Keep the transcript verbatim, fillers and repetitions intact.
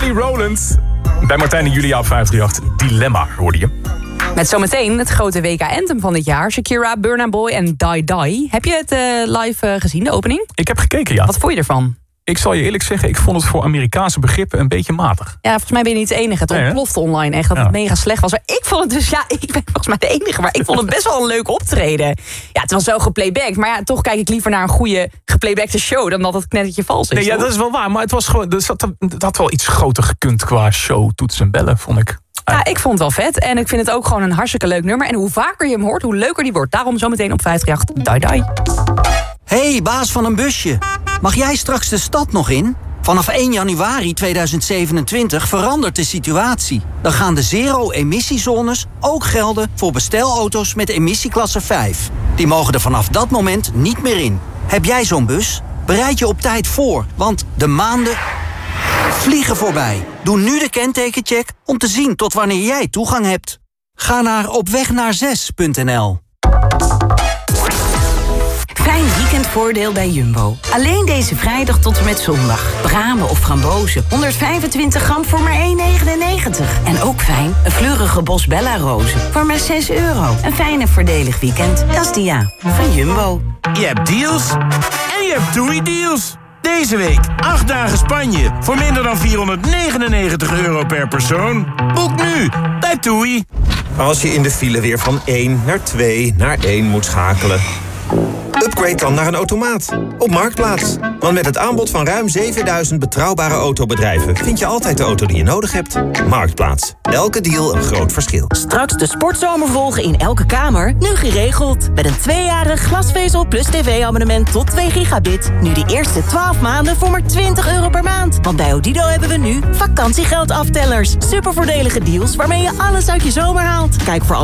Kelly Rowland. Bij Martijn en Julia op vijfhonderdachttien. Dilemma, hoorde je. Met zometeen het grote W K-anthem van dit jaar. Shakira, Burna Boy en Die Die. Heb je het uh, live uh, gezien, de opening? Ik heb gekeken, ja. Wat vond je ervan? Ik zal je eerlijk zeggen, ik vond het voor Amerikaanse begrippen een beetje matig. Ja, volgens mij ben je niet de enige. Het Nee, ontplofte online echt dat Ja. het mega slecht was. Maar ik vond het dus, ja, ik ben volgens mij de enige. Maar ik vond het best wel een leuk optreden. Ja, het was wel geplaybacked. Maar ja, toch kijk ik liever naar een goede geplaybackte show dan dat het knettertje vals is. Nee, ja, toch? dat is wel waar. Maar het, was gewoon, het, had, het had wel iets groter gekund qua show, toetsen en bellen, vond ik. Ja, ik vond het wel vet. En ik vind het ook gewoon een hartstikke leuk nummer. En hoe vaker je hem hoort, hoe leuker die wordt. Daarom zometeen op vijfhonderdachttien. Die Die. Hey, baas van een busje. Mag jij straks de stad nog in? Vanaf één januari tweeduizend zevenentwintig verandert de situatie. Dan gaan de zero-emissiezones ook gelden voor bestelauto's met emissieklasse vijf. Die mogen er vanaf dat moment niet meer in. Heb jij zo'n bus? Bereid je op tijd voor, want de maanden vliegen voorbij. Doe nu de kentekencheck om te zien tot wanneer jij toegang hebt. Ga naar opwegnaar6 punt n l. Fijn weekendvoordeel bij Jumbo. Alleen deze vrijdag tot en met zondag. Bramen of frambozen. honderdvijfentwintig gram voor maar één negenennegentig. En ook fijn, een fleurige bos Bella rozen voor maar zes euro. Een fijn en voordelig weekend. Dat is Dia van Jumbo. Je hebt deals en je hebt TUI-deals. Deze week acht dagen Spanje voor minder dan vierhonderdnegenennegentig euro per persoon. Boek nu bij TUI. Als je in de file weer van één naar twee naar één moet schakelen, upgrade dan naar een automaat op Marktplaats. Want met het aanbod van ruim zevenduizend betrouwbare autobedrijven vind je altijd de auto die je nodig hebt. Marktplaats. Elke deal een groot verschil. Straks de sportzomer volgen in elke kamer, nu geregeld. Met een tweejarig glasvezel plus tv-abonnement tot twee gigabit. Nu de eerste twaalf maanden voor maar twintig euro per maand. Want bij Odido hebben we nu vakantiegeldaftellers. Supervoordelige deals waarmee je alles uit je zomer haalt. Kijk voor alle